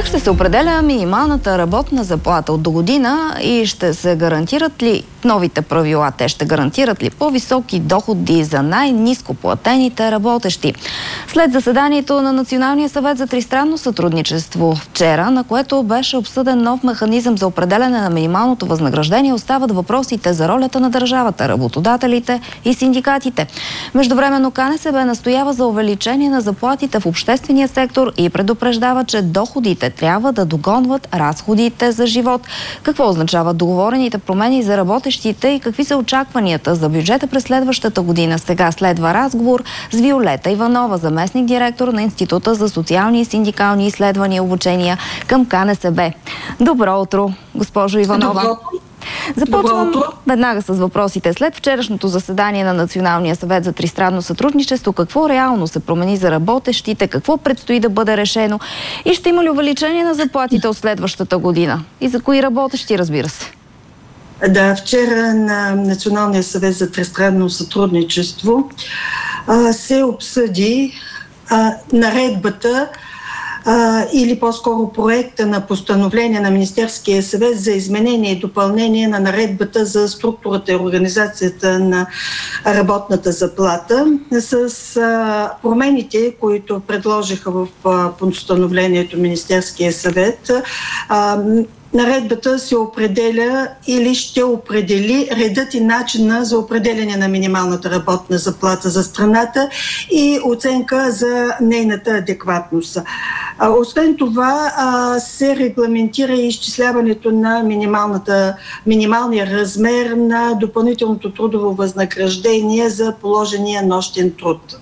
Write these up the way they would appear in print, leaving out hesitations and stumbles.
Как ще се определя минималната работна заплата от до година и ще се гарантират ли новите правила? Те ще гарантират ли по-високи доходи за най-ниско платените работещи? След заседанието на Националния съвет за тристранно сътрудничество вчера, на което беше обсъден нов механизъм за определяне на минималното възнаграждение, остават въпросите за ролята на държавата, работодателите и синдикатите. Междувременно КНСБ настоява за увеличение на заплатите в обществения сектор и предупреждава, че доходите трябва да догонват разходите за живот. Какво означават договорените промени за работещите и какви са очакванията за бюджета през следващата година? Сега следва разговор с Виолета Иванова, заместник директор на Института за социални и синдикални изследвания и обучения към КНСБ. Добро утро, госпожо Иванова. Започвам веднага с въпросите. След вчерашното заседание на Националния съвет за тристранно сътрудничество, какво реално се промени за работещите, какво предстои да бъде решено и ще има ли увеличение на заплатите от следващата година? И за кои работещи, разбира се? Да, вчера на Националния съвет за тристранно сътрудничество се обсъди наредбата или по-скоро проекта на постановление на Министерския съвет за изменение и допълнение на наредбата за структурата и организацията на работната заплата. С промените, които предложиха в постановлението Министерския съвет, наредбата се определя или ще определи редът и начина за определяне на минималната работна заплата за страната и оценка за нейната адекватност. Освен това се регламентира и изчисляването на минималния размер на допълнителното трудово възнаграждение за положения нощен труд.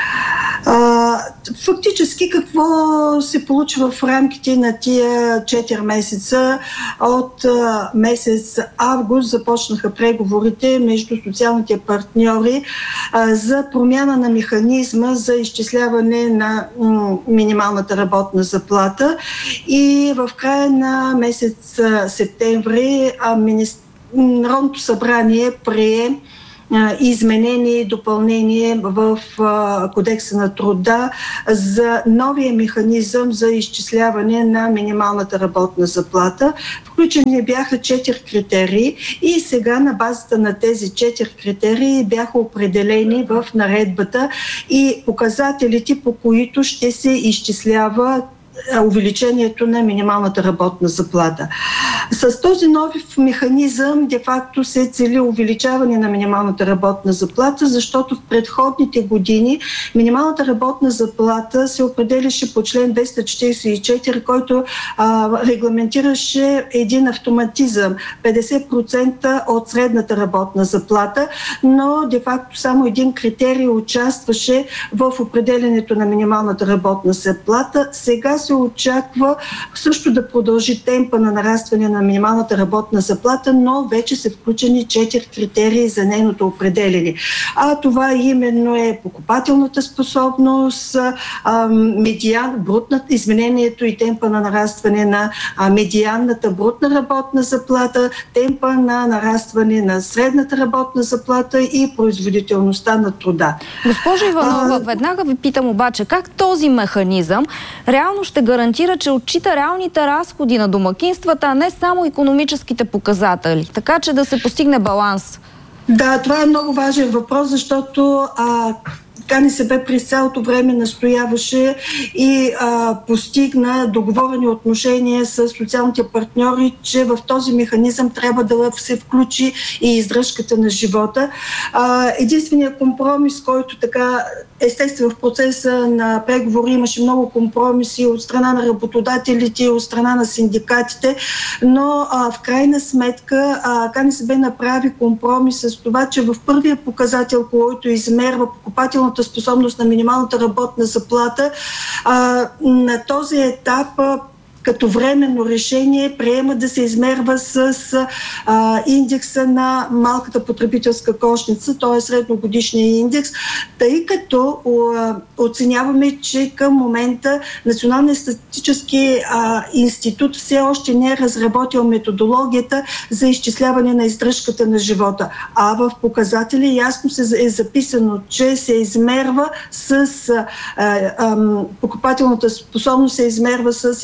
Фактически какво се получва в рамките на тия 4 месеца? От месец август започнаха преговорите между социалните партньори за промяна на механизма за изчисляване на минималната работна заплата и в края на месец септември Народното събрание прие изменение и допълнение в Кодекса на труда за новия механизъм за изчисляване на минималната работна заплата. Включени бяха 4 критерии и сега на базата на тези 4 критерии бяха определени в наредбата и показателите, по които ще се изчислява увеличението на минималната работна заплата. С този нов механизъм де-факто се цели увеличаване на минималната работна заплата, защото в предходните години минималната работна заплата се определяше по член 244, който регламентираше един автоматизъм 50% от средната работна заплата, но де-факто само един критерий участваше в определянето на минималната работна заплата. Сега се очаква също да продължи темпа на нарастване на минималната работна заплата, но вече са включени 4 критерии за нейното определение. Това именно е покупателната способност, изменението и темпа на нарастване на медианната брутна работна заплата, темпа на нарастване на средната работна заплата и производителността на труда. Госпожо Иванова, веднага ви питам обаче, как този механизъм реално ще гарантира, че отчита реалните разходи на домакинствата, а не само икономическите показатели, така че да се постигне баланс? Да, това е много важен въпрос, защото КНСБ през цялото време настояваше и постигна договорени отношения с социалните партньори, че в този механизъм трябва да се включи и издръжката на живота. Единственият компромис, който така естествено в процеса на преговори имаше много компромиси от страна на работодателите, от страна на синдикатите, но в крайна сметка КНСБ направи компромис с това, че в първия показател, който измерва покупателната способност на минималната работна заплата, на този етап като временно решение приема да се измерва с индекса на малката потребителска кошница, т.е. средногодишния индекс, тъй като оценяваме, че към момента Националният статистически институт все още не е разработил методологията за изчисляване на издръжката на живота. А в показатели ясно е записано, че се измерва с покупателната способност, се измерва с издръжка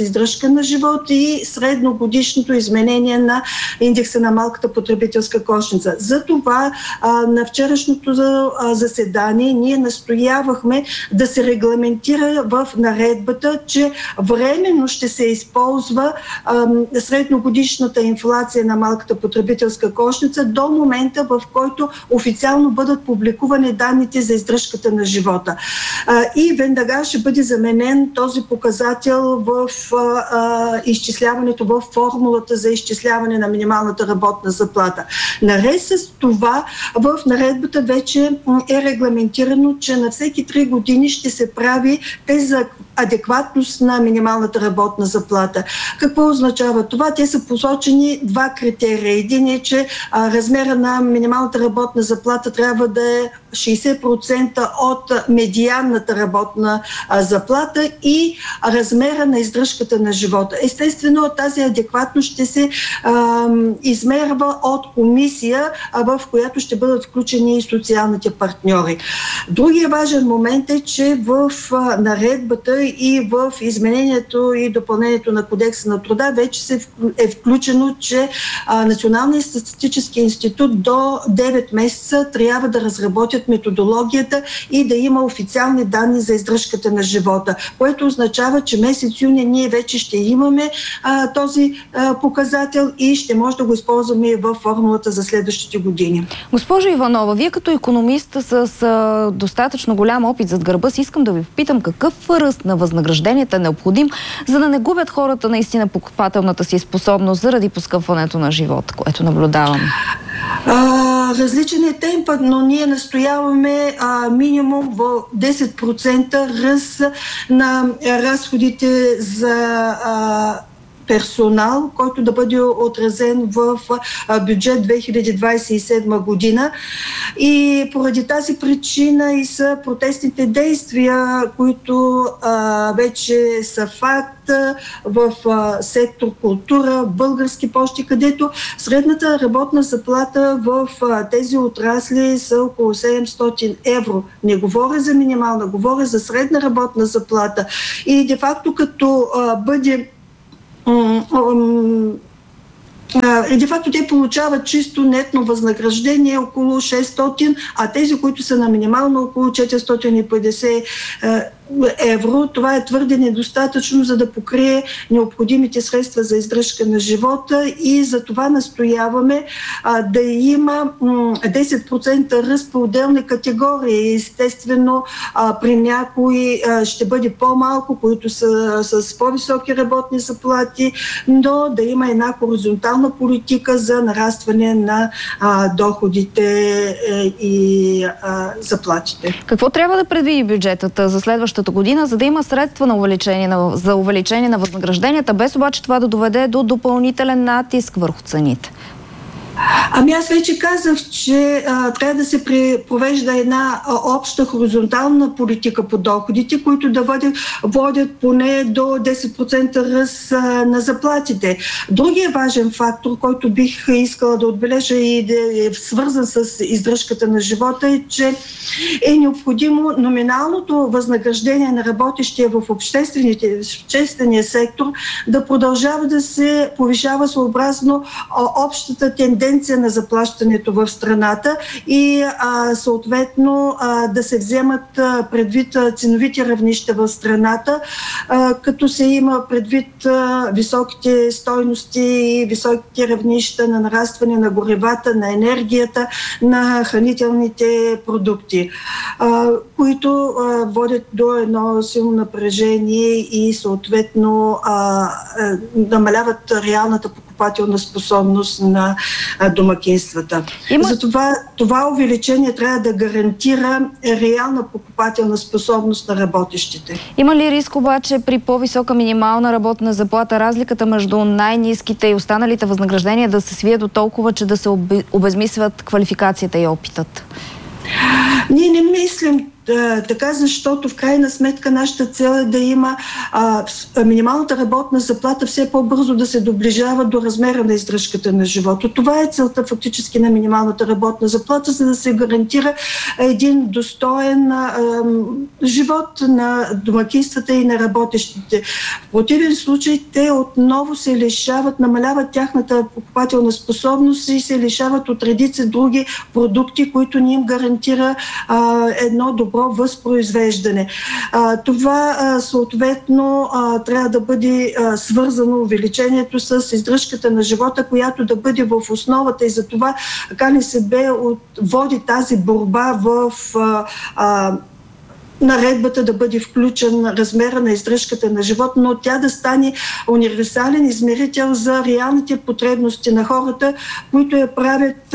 издръжка на живот и средногодишното изменение на индекса на малката потребителска кошница. Затова на вчерашното заседание ние настоявахме да се регламентира в наредбата, че временно ще се използва средногодишната инфлация на малката потребителска кошница до момента, в който официално бъдат публикувани данните за издръжката на живота. И веднага ще бъде заменен този показател в изчисляването в формулата за изчисляване на минималната работна заплата. Наред с това, в наредбата вече е регламентирано, че на всеки 3 години ще се прави тест за адекватност на минималната работна заплата. Какво означава това? Те са посочени 2 критерия. Един е, че размера на минималната работна заплата трябва да е 60% от медианната работна заплата и размера на издръжката на живота. Естествено, тази адекватност ще се измерва от комисия, в която ще бъдат включени и социалните партньори. Другия важен момент е, че в наредбата и в изменението и допълнението на Кодекса на труда вече е включено, че Националният статистически институт до 9 месеца трябва да разработят методологията и да има официални данни за издръжката на живота, което означава, че месец юни ние вече ще имаме този показател и ще може да го използваме във формулата за следващите години. Госпожо Иванова, вие като икономист с достатъчно голям опит зад гърба си, искам да ви попитам какъв ръст на възнагражденията е необходим, за да не губят хората наистина покупателната си способност заради поскъпването на живота, което наблюдаваме? Различен е темпът, но ние настояваме минимум в 10% ръст на разходите за персонал, който да бъде отразен в бюджет 2027 година. И поради тази причина и са протестните действия, които вече са факт в сектор култура, български пощи, където средната работна заплата в тези отрасли са около 700 евро. Не говоря за минимална, говоря за средна работна заплата. И де-факто като бъде де-факто те получават чисто нетно възнаграждение около 600, а тези, които са на минимално около 450 евро, това е твърде недостатъчно, за да покрие необходимите средства за издръжка на живота и за това настояваме да има 10% ръст по отделни категории. Естествено, при някои ще бъде по-малко, които са с по-високи работни заплати, но да има една хоризонтална политика за нарастване на доходите и заплатите. Какво трябва да предвиди бюджетът за следващата година, за да има средства за увеличение на възнагражденията, без обаче това да доведе до допълнителен натиск върху цените? Аз вече казах, че трябва да се провежда една обща хоризонтална политика по доходите, които да водят поне до 10% ръст на заплатите. Другия важен фактор, който бих искала да отбележа и да е свързан с издръжката на живота, е, че е необходимо номиналното възнаграждение на работещия в обществения сектор да продължава да се повишава съобразно общата тенденция на заплащането в страната и съответно да се вземат предвид ценовите равнища в страната, като се има предвид високите стойности и високите равнища на нарастване на горивата, на енергията, на хранителните продукти, които водят до едно силно напрежение и съответно намаляват реалната покупателна способност на домакинствата. Затова това увеличение трябва да гарантира реална покупателна способност на работещите. Има ли риск обаче при по-висока минимална работна заплата разликата между най-ниските и останалите възнаграждения да се свие до толкова, че да се обезмислят квалификацията и опитът? Ние не мислим така, защото в крайна сметка нашата цел е да има минималната работна заплата все по-бързо да се доближава до размера на издръжката на живота. Това е целта фактически на минималната работна заплата, за да се гарантира един достоен живот на домакинствата и на работещите. В противен случай те отново се лишават, намаляват тяхната покупателна способност и се лишават от редица други продукти, които ни им гарантира едно добро възпроизвеждане. Това съответно трябва да бъде свързано увеличението с издръжката на живота, която да бъде в основата, и за това КНСБ води тази борба в наредбата да бъде включен размера на издръжката на живот, но тя да стане универсален измерител за реалните потребности на хората, които я правят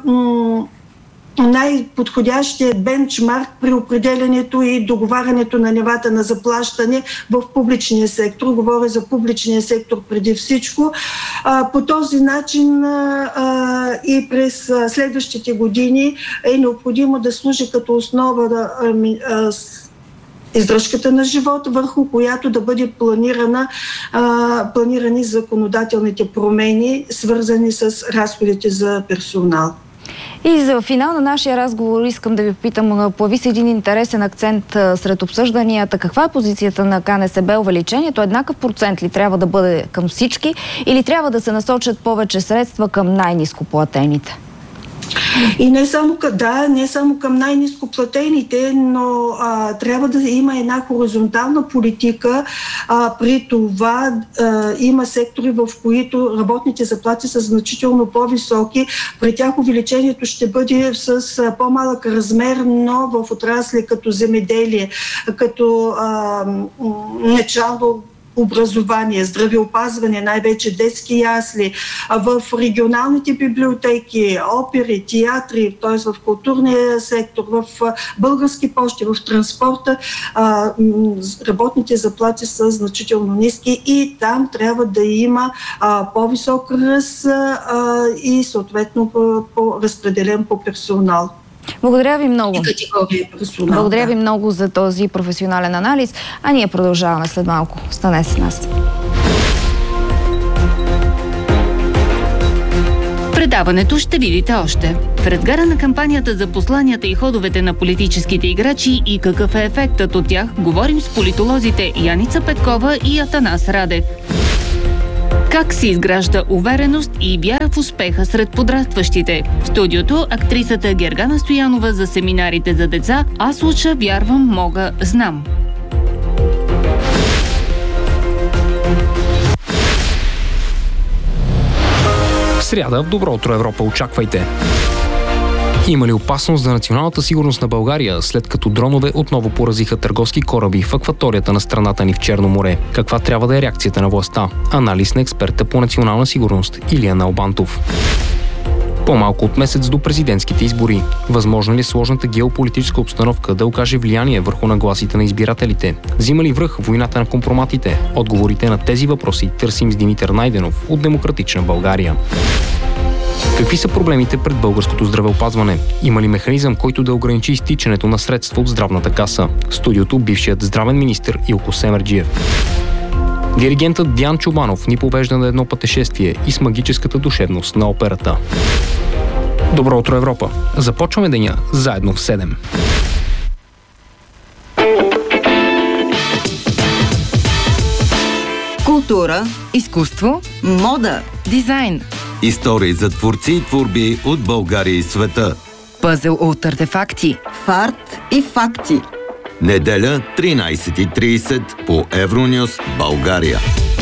най-подходящия бенчмарк при определянето и договарянето на нивата на заплащане в публичния сектор. Говоря за публичния сектор преди всичко. По този начин и през следващите години е необходимо да служи като основа издръжката на живот, върху която да бъде планирани законодателните промени, свързани с разходите за персонал. И за финал на нашия разговор искам да ви попитам, появи се един интересен акцент сред обсъжданията. Каква е позицията на КНСБ? Увеличението еднакъв процент ли трябва да бъде към всички или трябва да се насочат повече средства към най-ниско платените? И не само към най-ниско платените, но трябва да има една хоризонтална политика. При това има сектори, в които работните заплати са значително по-високи. При тях увеличението ще бъде с по-малък размер, но в отрасли като земеделие, като начално образование, здравеопазване, най-вече детски ясли, в регионалните библиотеки, опери, театри, т.е. в културния сектор, в български пощи, в транспорта, работните заплати са значително ниски и там трябва да има по-висок ръст и съответно разпределен по персонал. Благодаря ви много. Благодаря ви много за този професионален анализ, а ние продължаваме след малко. Останете с нас. Предаването ще видите още. В разгара на кампанията за посланията и ходовете на политическите играчи и какъв е ефектът от тях, говорим с политолозите Яница Петкова и Атанас Радев. Как се изгражда увереност и вяра в успеха сред подрастващите? В студиото актрисата Гергана Стоянова за семинарите за деца "Аз уча, вярвам, мога, знам". Сряда в Добро утро, Европа, очаквайте. Има ли опасност за националната сигурност на България, след като дронове отново поразиха търговски кораби в акваторията на страната ни в Черно море? Каква трябва да е реакцията на властта? Анализ на експерта по национална сигурност Илия Налбантов. По-малко от месец до президентските избори. Възможно ли сложната геополитическа обстановка да окаже влияние върху нагласите на избирателите? Взима ли връх войната на компроматите? Отговорите на тези въпроси търсим с Димитър Найденов от Демократична България. Какви са проблемите пред българското здравеопазване? Има ли механизъм, който да ограничи изтичането на средства от здравната каса? В студиото бившият здравен министър Илко Семерджиев. Диригентът Диан Чубанов ни повежда на едно пътешествие и с магическата душевност на операта. Добро утро, Европа! Започваме деня заедно в 7. Култура, изкуство, мода, дизайн. Истории за творци и творби от България и света. Пъзел от артефакти. Фарт и факти. Неделя, 13:30 по Евронюс, България.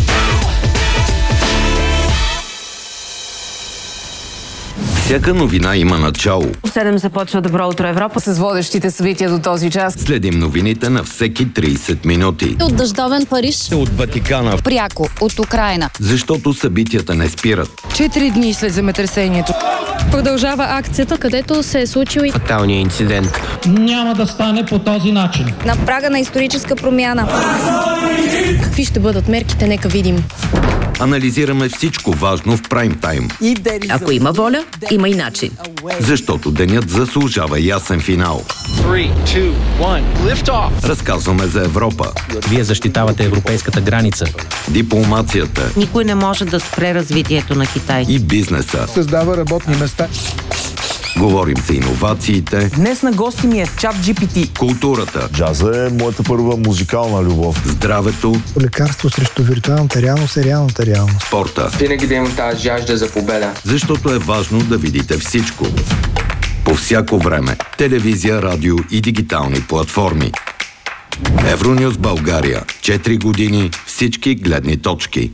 Всяка новина има начало. В 7 започва Добро утро, Европа с водещите събития до този час. Следим новините на всеки 30 минути. От дъждовен Париж. От Ватикана. Пряко от Украйна. Защото събитията не спират. 4 дни след земетресението. Продължава акцията, където се е случил и фаталния инцидент. Няма да стане по този начин. На прага на историческа промяна. Какви ще бъдат мерките, нека видим. Анализираме всичко важно в прайм тайм. Ако има воля, има и начин. Защото денят заслужава ясен финал. 3, 2, 1, lift off. Разказваме за Европа. Вие защитавате европейската граница. Дипломацията. Никой не може да спре развитието на Китай. И бизнеса. Създава работни места. Говорим за иновациите. Днес на гости ми е ChatGPT. Културата. Джаза е моята първа музикална любов. Здравето. Лекарство срещу виртуалната реалност е реалната реалност. Спорта. Винаги да имам тази жажда за победа. Защото е важно да видите всичко. По всяко време. Телевизия, радио и дигитални платформи. Евронюс България. 4 години. Всички гледни точки.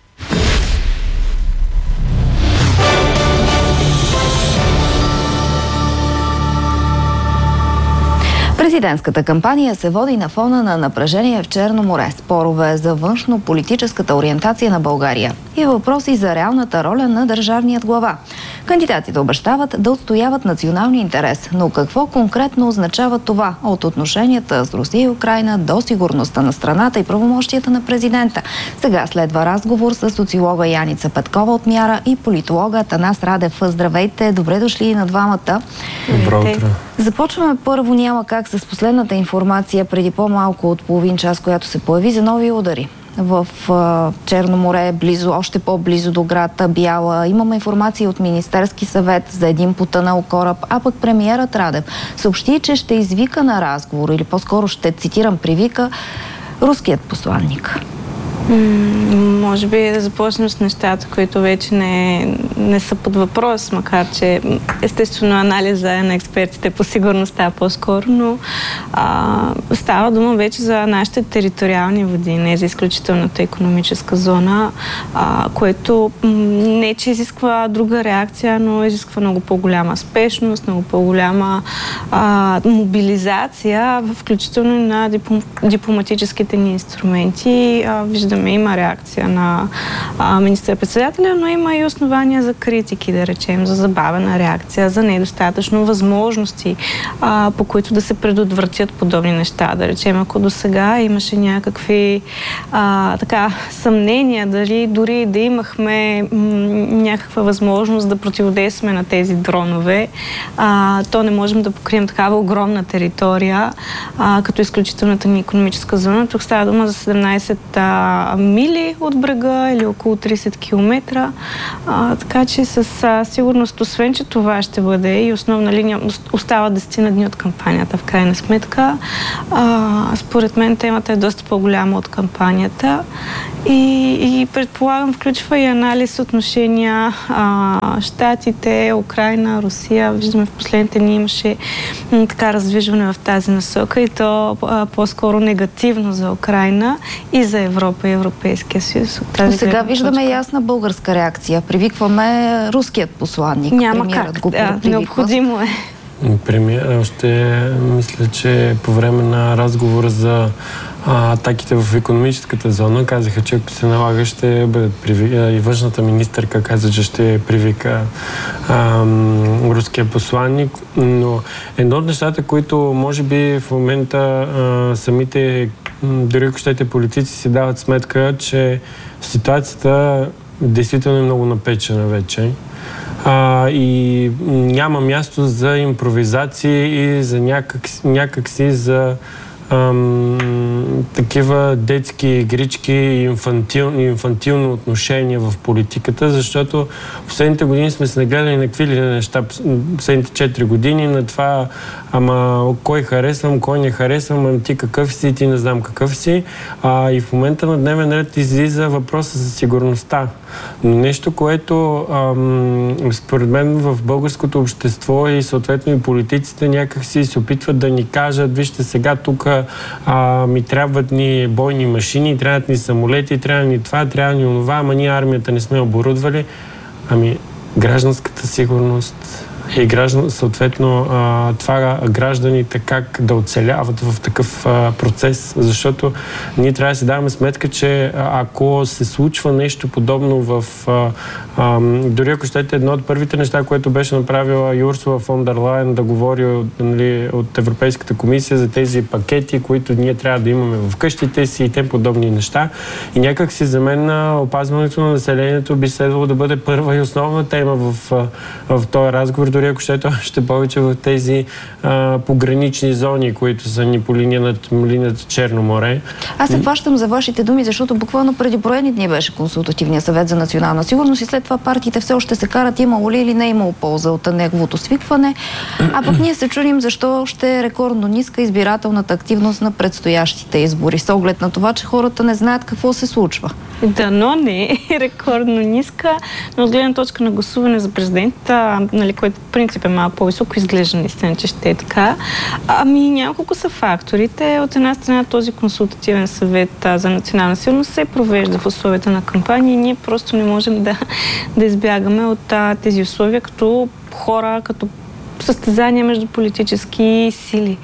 Президентската кампания се води на фона на напрежение в Черно море, спорове за външно-политическата ориентация на България и въпроси за реалната роля на държавният глава. Кандидатите обещават да отстояват националния интерес, но какво конкретно означава това от отношенията с Русия и Украйна до сигурността на страната и правомощията на президента? Сега следва разговор с социолога Яница Петкова от Мяра и политолога Атанас Радев. Здравейте, добре дошли на двамата. Добро утро. Започваме първо, няма как, с последната информация преди по-малко от половин час, която се появи за нови удари в Черно море, още по-близо до град Бяла. Имаме информация от Министерски съвет за един потънал кораб, а пък премиерът Радев съобщи, че ще извика на разговор, или по-скоро ще цитирам, привика руският посланник. Може би да започнем с нещата, които вече не са под въпрос, макар че естествено анализа на експертите по сигурността по-скоро, но става дума вече за нашите териториални води, не за изключителната икономическа зона, което не че изисква друга реакция, но изисква много по-голяма спешност, много по-голяма мобилизация, включително и на дипломатическите ни инструменти. Виждаме, има реакция на министър-председателя, но има и основания за критики, да речем, за забавена реакция, за недостатъчно възможности, по които да се предотвратят подобни неща. Да речем, ако до сега имаше някакви съмнения, дори да имахме някаква възможност да противодействаме на тези дронове, то не можем да покрием такава огромна територия, като изключителната ни икономическа зона. Тук става дума за 17 мили от брега или около 30 км. Така че със сигурност, освен че това ще бъде и основна линия, остава 10 дни от кампанията в крайна сметка. Според мен темата е доста по-голяма от кампанията и предполагам включва и анализ отношения Щатите, Украйна, Русия. Виждаме в последните дни имаше така раздвижване в тази насока и то по-скоро негативно за Украйна и за Европа и Европейския съюз. Но сега виждаме ясна българска реакция. Привикваме руският посланник. Няма как. Необходимо е. Още мисля, че по време на разговора за атаките в икономическата зона казаха, че ако се налага, ще бъдат и външната министърка каза, че ще привика руския посланник. Но едно от нещата, които може би в момента самите, дори ако щете, политици си дават сметка, че ситуацията действително е много напечена вече. И няма място за импровизации и за някакси за такива детски игрички и инфантилно отношение в политиката, защото в последните години сме се нагледали на какви ли неща, последните 4 години, на това кой харесвам, кой не харесвам, ти какъв си, ти не знам какъв си. И в момента на дневен ред излиза въпроса за сигурността. Но нещо, което според мен в българското общество и съответно и политиците някак си се опитват да ни кажат, вижте сега тук ми трябват ни бойни машини, трябват ни самолети, трябва ни това, трябва ни онова, ама ние армията не сме оборудвали. Гражданската сигурност И съответно това гражданите как да оцеляват в такъв процес, защото ние трябва да си даваме сметка, че ако се случва нещо подобно в... дори ако щете, едно от първите неща, което беше направила Урсула фон дер Лайен, да говори от Европейската комисия за тези пакети, които ние трябва да имаме в къщите си и тем подобни неща. И някак си за мен опазването на населението би следвало да бъде първа и основна тема в този разговор, дори ако ще повече в тези погранични зони, които са ни по линията Черно море. Аз се хващам за вашите думи, защото буквално преди броени дни беше Консултативния съвет за национална сигурност и след това партиите все още се карат имало ли или не имало полза от неговото свикване. А пък ние се чудим защо ще е рекордно ниска избирателната активност на предстоящите избори, с оглед на това, че хората не знаят какво се случва. Да, но не е рекордно ниска, но от гледна точка на гласуване за президента, който в принцип е малко по-високо, изглежда наистина, че ще е така. Няколко са факторите. От една страна този консултативен съвет за национална сигурност се провежда в условията на кампания и ние просто не можем да избягаме от тези условия като хора, като състезания между политически сили.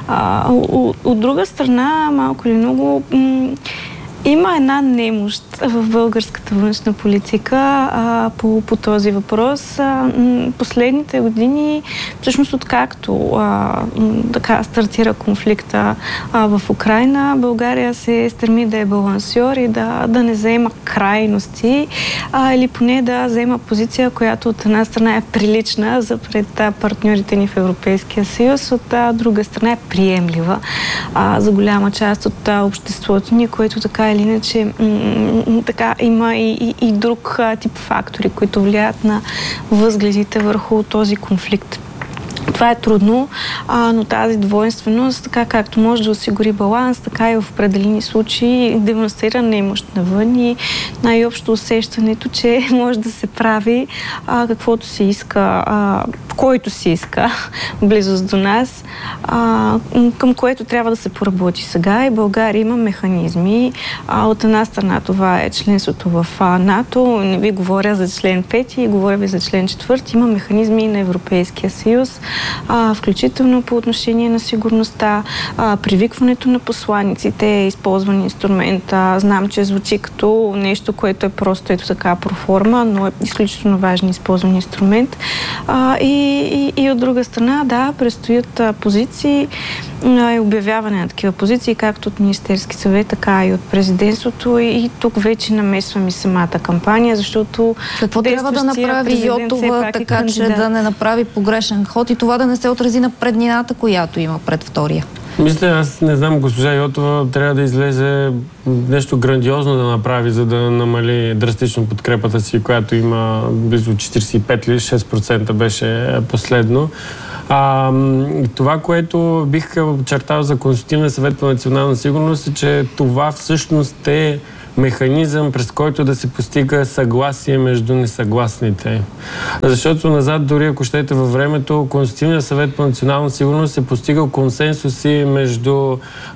От друга страна, малко или много, има една немощ в българската външна политика по този въпрос. Последните години, всъщност откакто стартира конфликта в Украйна, България се стреми да е балансьор и да не заема крайности, или поне да заема позиция, която от една страна е прилична за пред партньорите ни в Европейския съюз, от друга страна е приемлива за голяма част от обществото ни, което така или иначе има и друг тип фактори, които влияят на възгледите върху този конфликт. Това е трудно, но тази двойственост, така както може да осигури баланс, така и в определени случаи демонстрира немощ навън и най-общо усещането, че може да се прави каквото се иска, който си иска, близост до нас, към което трябва да се поработи сега. И България има механизми. От една страна това е членството в НАТО. Не ви говоря за член 5, говоря ви за член 4. Има механизми на Европейския съюз, включително по отношение на сигурността, привикването на посланиците, използван инструмент. Знам, че звучи като нещо, което е просто ето така проформа, но е изключително важен използван инструмент. И от друга страна, да, предстоят позиции и обявяване на такива позиции, както от Министерски съвет, така и от президентството. И тук вече намесвам и самата кампания, защото какво трябва да направи Йотова, така че да не направи погрешен ход и това да не се отрази на преднината, която има пред втория? Мисля, аз не знам, госпожа Йотова трябва да излезе нещо грандиозно да направи, за да намали драстично подкрепата си, която има близо 45 или 6% беше последно. Това, което бих очертал за Консултативния съвет по национална сигурност е, че това всъщност е механизъм, през който да се постига съгласие между несъгласните. Защото назад, дори ако щете във времето, Консултативният съвет по национална сигурност е постигал консенсуси между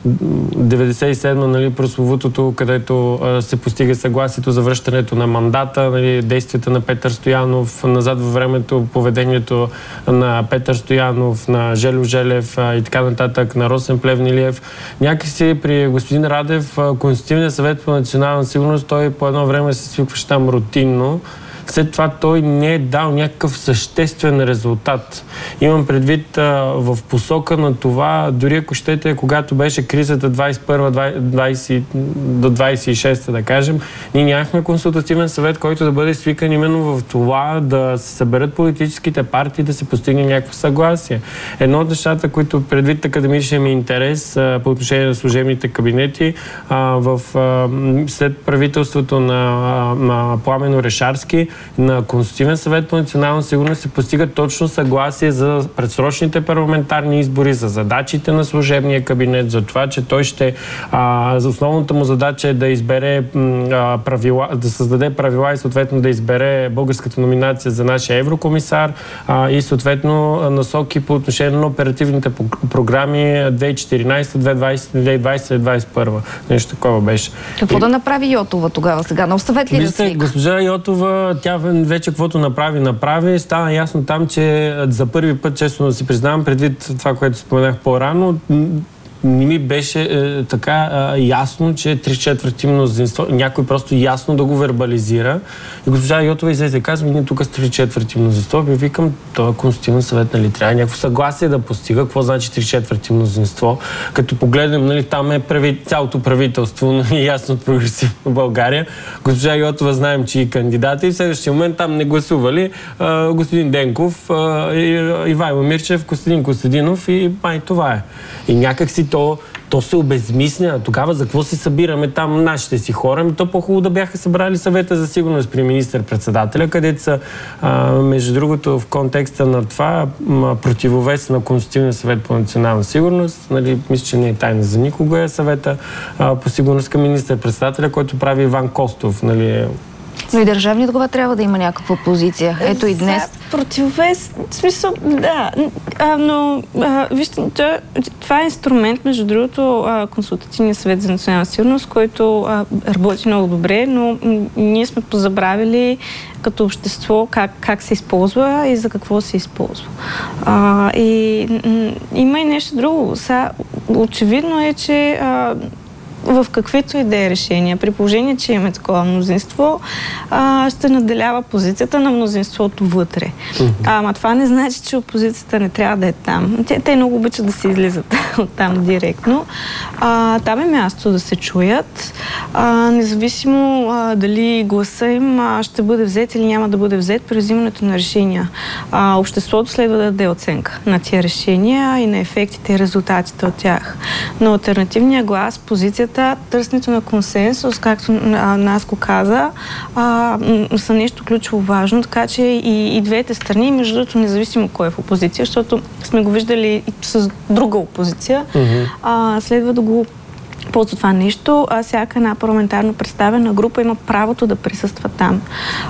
97-ма, прословутото, където се постига съгласието за връщането на мандата, действията на Петър Стоянов, назад във времето поведението на Петър Стоянов, на Желю Желев и така нататък, на Росен Плевнелиев. Някакси при господин Радев Консултативният съвет по национална сигурност, той по едно време се свикваше там рутинно. След това той не е дал някакъв съществен резултат. Имам предвид в посока на това, дори ако щете, когато беше кризата 21-20 до 26, да кажем, ние нямахме консултативен съвет, който да бъде свикан именно в това да се съберат политическите партии, да се постигне някакво съгласие. Едно от нещата, които предвид академичния ми интерес по отношение на служебните кабинети, след правителството на Пламен Орешарски, на Консултативен съвет по национална сигурност се постига точно съгласие за предсрочните парламентарни избори, за задачите на служебния кабинет, за това, че той ще... за основната му задача е да избере правила, да създаде правила и съответно да избере българската номинация за нашия еврокомисар и съответно насоки по отношение на оперативните програми 2014, 2020, 2021. Нещо такова беше. Какво да направи Йотова тогава сега? На съвет ли да свика? Госпожа Йотова, тя вече каквото направи. Стана ясно там, че за първи път, честно да си признавам, предвид това, което споменах по-рано, не ми беше така ясно, че 3/4 мнозинство, някой просто ясно да го вербализира. И госпожа Йотова излезе и казва, ние тук с 3/4 мнозинство. И викам, това Конституционен съвет, нали, трябва някакво съгласие да постига. Какво значи 3/4 мнозинство? Като погледнем, нали, там е цялото правителство, нали, ясно от Прогресивна България. Госпожа Йотова знаем, че и кандидати. И в следващия момент там не гласували господин Денков, Ивайло Мирчев, Костадин Костадинов и май това е. И някак си то се обезмисля. Тогава за какво се събираме там нашите си хора? То по-хубаво да бяха събрали съвета за сигурност при министър-председателя, където са, между другото, в контекста на това противовес на Конституционния съвет по национална сигурност. Нали, мисля, че не е тайна за никога е съвета по сигурност към министър-председателя, който прави Иван Костов. Нали. Но и държавният глава трябва да има някаква позиция. Ето и днес. Противовес, в смисъл, да. Но, вижте, това е инструмент, между другото, Консултативния съвет за национална сигурност, който работи много добре, но ние сме позабравили като общество как се използва и за какво се използва. И има и нещо друго. Очевидно е, че в каквито и да е решения, при положение, че имаме такова мнозинство, ще наделява позицията на мнозинството вътре. Ама това не значи, че опозицията не трябва да е там. Те много обичат да се излизат оттам директно. Там е място да се чуят. Независимо дали гласа им ще бъде взет или няма да бъде взет при взимането на решения. Обществото следва да даде оценка на тия решения и на ефектите и резултатите от тях. Но алтернативният глас, позицията, търсенето на консенсус, както нас го каза, са нещо ключово важно, така че и двете страни, между другото, независимо кой е в опозиция, защото сме го виждали и с друга опозиция, следва да го ползва това нещо, всяка една парламентарно представена група има правото да присъства там.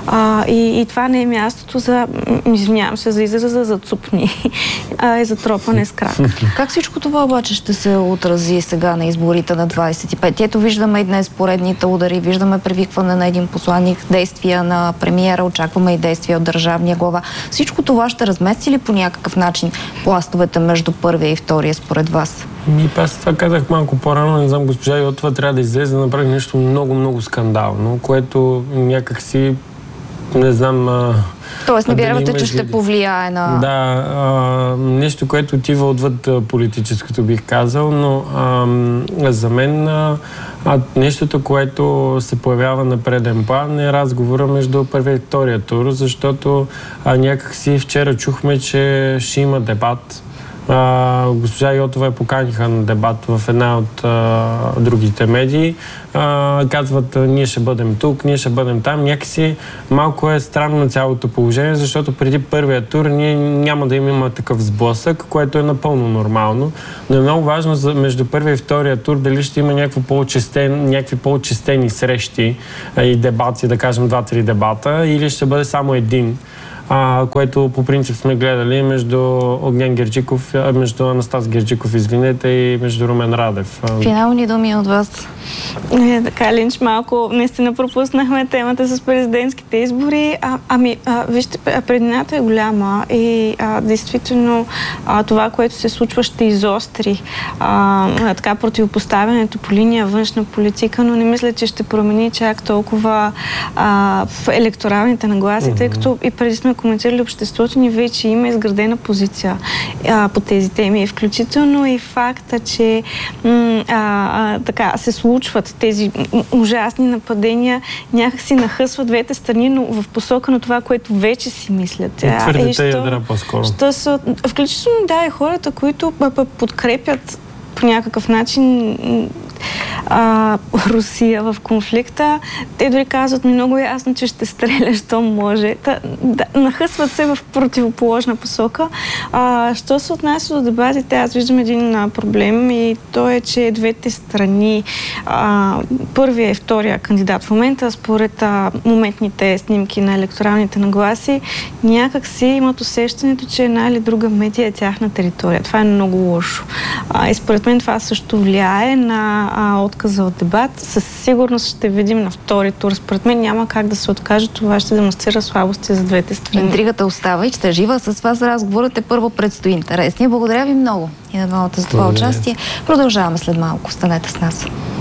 И това не е мястото за, извинявам се за израза, за цупни и за тропане с крак. Как всичко това обаче ще се отрази сега на изборите на 25? Ето виждаме и днес поредните удари, виждаме привикване на един посланник, действия на премиера, очакваме и действия от държавния глава. Всичко това ще размести ли по някакъв начин пластовете между първия и втория според вас? Аз това казах малко по-рано, не знам, госпожа Йотова трябва да излезе да направи нещо много скандално, което някак си, не знам... Тоест не вярвате, че ще повлияе на... Да, нещо, което отива отвъд политическото, бих казал, но за мен нещото, което се появява на преден план е разговора между първия и втория тур, защото някак си вчера чухме, че ще има дебат. Госпожа Йотова поканиха на дебат в една от другите медии. Казват, ние ще бъдем тук, ние ще бъдем там. Някакси малко е странно на цялото положение, защото преди първия тур ние няма да има такъв сблъсък, което е напълно нормално. Но е много важно между първия и втория тур дали ще има някакви по-честени срещи и дебати, да кажем 2-3 дебата, или ще бъде само един. Което по принцип сме гледали между Огнян Герджиков, между Анастас Герджиков, извинете, и между Румен Радев. Финални думи от вас. Така, Линч, малко наистина пропуснахме темата с президентските избори. Вижте, предината е голяма и действително това, което се случва, ще изостри така противопоставянето по линия външна политика, но не мисля, че ще промени чак толкова в електоралните нагласи, тъй като и преди сме коментирали обществото ни, вече има изградена позиция по тези теми. Включително и факта, че така се случват тези ужасни нападения, някак си нахъсват двете страни, но в посока на това, което вече си мислят. Твърдите ядра по-скоро. Включително и хората, които подкрепят по някакъв начин Русия в конфликта. Те дори казват ми много ясно, че ще стреля, що може. Нахъсват се в противоположна посока. Що се отнася до дебатите, аз виждам един проблем и то е, че двете страни, първия и втория кандидат в момента, според моментните снимки на електоралните нагласи, някак си имат усещането, че една или друга медия е тяхна територия. Това е много лошо. И според мен това също влияе на отказа от дебат. Със сигурност ще видим на втори тур. Според мен няма как да се откаже. Това ще демонстрира слабости за двете страни. Интригата остава и ще жива. С вас разговорът първо предстои интересни. Благодаря ви много и на двамата за това участие. Продължаваме след малко. Останете с нас.